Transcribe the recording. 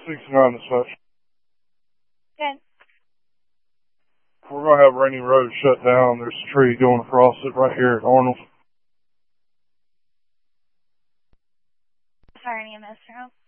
69 dispatch. Good. We're going to have Rainy Road shut down. There's a tree going across it right here at Arnold. Sorry, EMS route.